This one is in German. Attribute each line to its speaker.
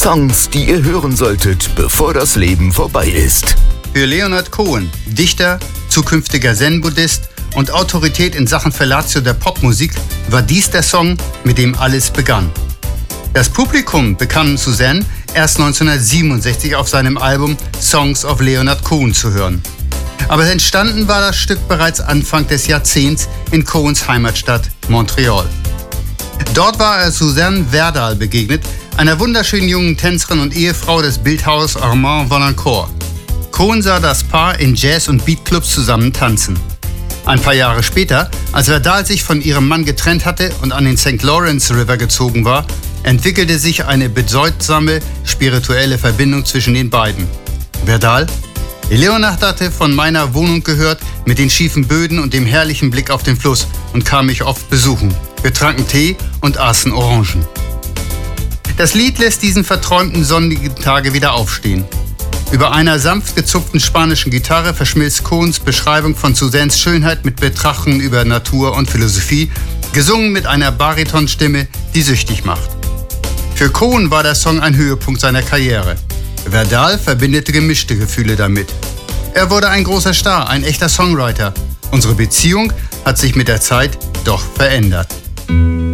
Speaker 1: Songs, die ihr hören solltet, bevor das Leben vorbei ist.
Speaker 2: Für Leonard Cohen, Dichter, zukünftiger Zen-Buddhist und Autorität in Sachen Fellatio der Popmusik, war dies der Song, mit dem alles begann. Das Publikum bekam Suzanne erst 1967 auf seinem Album Songs of Leonard Cohen zu hören. Aber entstanden war das Stück bereits Anfang des Jahrzehnts in Cohens Heimatstadt Montreal. Dort war er Suzanne Verdal begegnet, einer wunderschönen jungen Tänzerin und Ehefrau des Bildhauers Armand Valancourt. Cohen sah das Paar in Jazz- und Beatclubs zusammen tanzen. Ein paar Jahre später, als Verdal sich von ihrem Mann getrennt hatte und an den St. Lawrence River gezogen war, entwickelte sich eine bedeutsame spirituelle Verbindung zwischen den beiden. Verdal: Leonard hatte von meiner Wohnung gehört, mit den schiefen Böden und dem herrlichen Blick auf den Fluss, und kam mich oft besuchen. Wir tranken Tee und aßen Orangen. Das Lied lässt diesen verträumten sonnigen Tage wieder aufstehen. Über einer sanft gezupften spanischen Gitarre verschmilzt Cohens Beschreibung von Suzannes Schönheit mit Betrachtungen über Natur und Philosophie, gesungen mit einer Baritonstimme, die süchtig macht. Für Cohen war der Song ein Höhepunkt seiner Karriere. Verdal verbindete gemischte Gefühle damit. Er wurde ein großer Star, ein echter Songwriter. Unsere Beziehung hat sich mit der Zeit doch verändert.